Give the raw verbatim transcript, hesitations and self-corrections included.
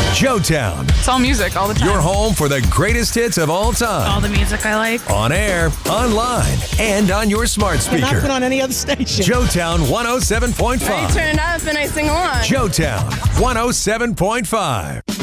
Joetown, It's all music all the time. your home for the greatest hits of all all time. the music I like. On air, online, and on your smart Cannot put speaker. on any other station. Joetown one oh seven point I five. turn it up and I sing along. Joetown one oh seven point five.